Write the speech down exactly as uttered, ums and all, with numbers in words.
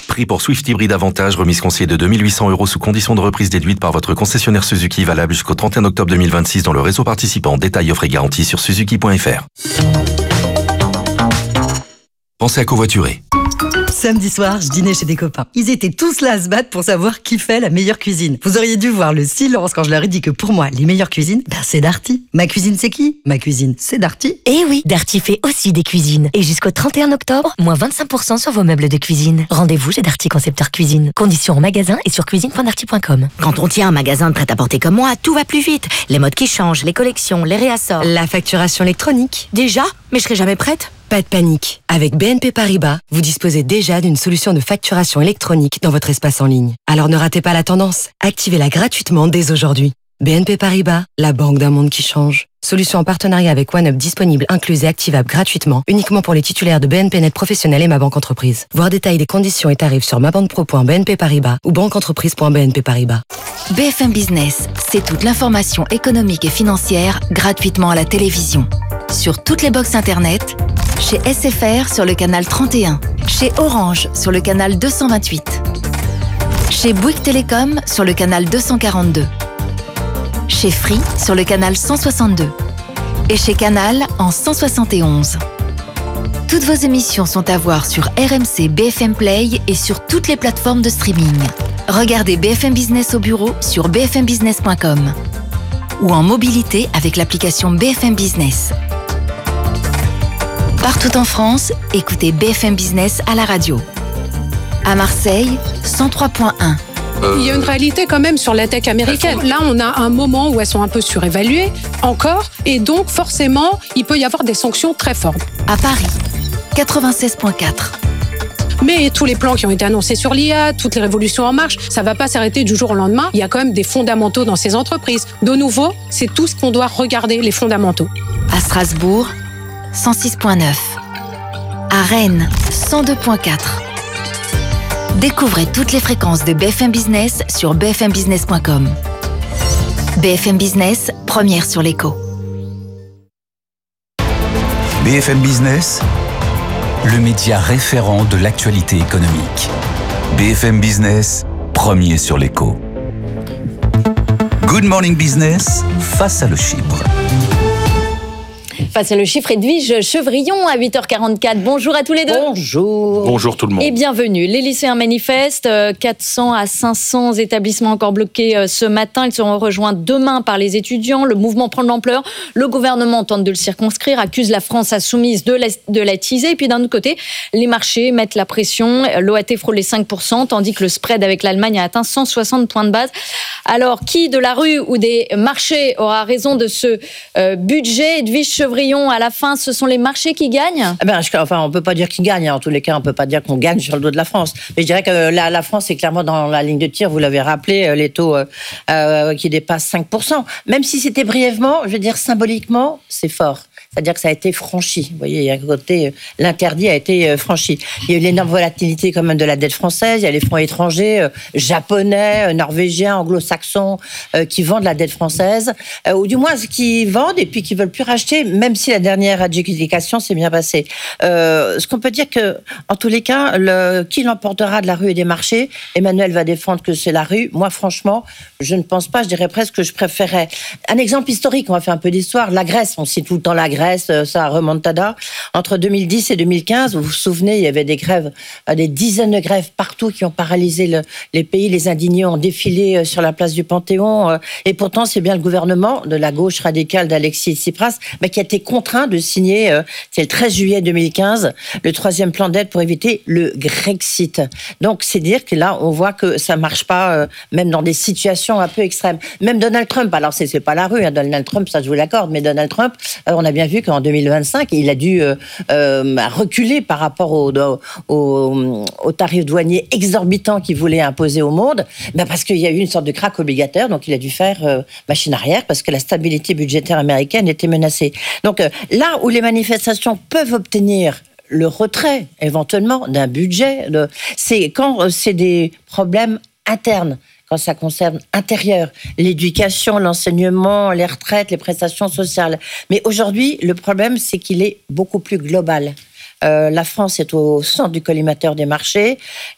Prix pour Swift Hybrid Avantage, remise conseillée de deux mille huit cents euros sous condition de reprise déduite par votre concessionnaire Suzuki, valable jusqu'au trente et un octobre deux mille vingt-six dans le réseau participant. Détails, offres et garanties sur suzuki point f r. Pensez à covoiturer. Samedi soir, je dînais chez des copains. Ils étaient tous là à se battre pour savoir qui fait la meilleure cuisine. Vous auriez dû voir le silence quand je leur ai dit que pour moi, les meilleures cuisines, ben c'est Darty. Ma cuisine, c'est qui? Ma cuisine, c'est Darty. Eh oui, Darty fait aussi des cuisines. Et jusqu'au trente et un octobre, moins vingt-cinq pour cent sur vos meubles de cuisine. Rendez-vous chez Darty Concepteur Cuisine. Conditions en magasin et sur cuisine point darty point com. Quand on tient un magasin de prêt-à-porter comme moi, tout va plus vite. Les modes qui changent, les collections, les réassorts. La facturation électronique. Déjà? Mais je serai jamais prête. Pas de panique. Avec B N P Paribas, vous disposez déjà d'une solution de facturation électronique dans votre espace en ligne. Alors ne ratez pas la tendance. Activez-la gratuitement dès aujourd'hui. B N P Paribas, la banque d'un monde qui change. Solution en partenariat avec OneUp disponible, incluse et activable gratuitement, uniquement pour les titulaires de B N P Net Professionnel et Ma Banque Entreprise. Voir détails des conditions et tarifs sur mabanquepro point b n p paribas ou banqueentreprise point b n p paribas. B F M Business, c'est toute l'information économique et financière gratuitement à la télévision. Sur toutes les box internet, chez S F R sur le canal trente et un, chez Orange sur le canal deux cent vingt-huit, chez Bouygues Télécom sur le canal deux cent quarante-deux, chez Free sur le canal cent soixante-deux et chez Canal en cent soixante et onze. Toutes vos émissions sont à voir sur R M C B F M Play et sur toutes les plateformes de streaming. Regardez B F M Business au bureau sur b f m business point com ou en mobilité avec l'application B F M Business. Partout en France, écoutez B F M Business à la radio. À Marseille, cent trois point un. Il y a une réalité quand même sur la tech américaine. Là, on a un moment où elles sont un peu surévaluées, encore, et donc forcément, il peut y avoir des sanctions très fortes. À Paris, quatre-vingt-seize point quatre. Mais tous les plans qui ont été annoncés sur l'I A, toutes les révolutions en marche, ça ne va pas s'arrêter du jour au lendemain. Il y a quand même des fondamentaux dans ces entreprises. De nouveau, c'est tout ce qu'on doit regarder, les fondamentaux. À Strasbourg, cent six point neuf. À Rennes, cent deux point quatre. Découvrez toutes les fréquences de B F M Business sur b f m business point com. B F M Business, première sur l'écho. B F M Business, le média référent de l'actualité économique. B F M Business, premier sur l'écho. Good Morning Business, face à le chiffre. Face à le chiffre, Edwige Chevrillon à huit heures quarante-quatre. Bonjour à tous les deux. Bonjour. Bonjour tout le monde. Et bienvenue. Les lycéens manifestent. quatre cents à cinq cents établissements encore bloqués ce matin. Ils seront rejoints demain par les étudiants. Le mouvement prend de l'ampleur. Le gouvernement tente de le circonscrire, accuse la France insoumise de l'attiser. Et puis d'un autre côté, les marchés mettent la pression. L'O A T frôle les cinq pour cent, tandis que le spread avec l'Allemagne a atteint cent soixante points de base. Alors, qui de la rue ou des marchés aura raison de ce euh, budget? Edwige Chevrillon, à la fin, ce sont les marchés qui gagnent? Eh ben, je, enfin, on ne peut pas dire qu'ils gagnent. En tous les cas, on ne peut pas dire qu'on gagne sur le dos de la France. Mais je dirais que la, la France est clairement dans la ligne de tir. Vous l'avez rappelé, les taux euh, euh, qui dépassent cinq pour cent. Même si c'était brièvement, je veux dire symboliquement, c'est fort. C'est-à-dire que ça a été franchi. Vous voyez, il y a un côté, l'interdit a été franchi. Il y a eu l'énorme volatilité quand même de la dette française. Il y a les fonds étrangers, euh, japonais, euh, norvégiens, anglo-saxons, euh, qui vendent la dette française, euh, ou du moins qui vendent et puis qui veulent plus racheter, même si la dernière adjudication s'est bien passée. Euh, ce qu'on peut dire que, en tous les cas, le, qui l'emportera de la rue et des marchés? Emmanuel va défendre que c'est la rue. Moi, franchement, je ne pense pas. Je dirais presque que je préférais un exemple historique. On va faire un peu d'histoire. La Grèce, on cite tout le temps la Grèce. Ça remontada. Entre deux mille dix et deux mille quinze, vous vous souvenez, il y avait des grèves, des dizaines de grèves partout qui ont paralysé le, les pays. Les indignés ont défilé sur la place du Panthéon. Et pourtant, c'est bien le gouvernement de la gauche radicale d'Alexis Tsipras mais qui a été contraint de signer, c'est le treize juillet deux mille quinze, le troisième plan d'aide pour éviter le Grexit. Donc, c'est dire que là, on voit que ça marche pas, même dans des situations un peu extrêmes. Même Donald Trump, alors c'est, c'est pas la rue, hein, Donald Trump, ça je vous l'accorde, mais Donald Trump, on a bien vu qu'en deux mille vingt-cinq, il a dû euh, euh, reculer par rapport aux au, au tarifs douaniers exorbitants qu'il voulait imposer au monde, ben parce qu'il y a eu une sorte de crack obligataire, donc il a dû faire euh, machine arrière parce que la stabilité budgétaire américaine était menacée. Donc euh, là où les manifestations peuvent obtenir le retrait, éventuellement, d'un budget, de, c'est quand euh, c'est des problèmes internes. Quand ça concerne intérieur, l'éducation, l'enseignement, les retraites, les prestations sociales. Mais aujourd'hui, le problème, c'est qu'il est beaucoup plus global. Euh, la France est au centre du collimateur des marchés.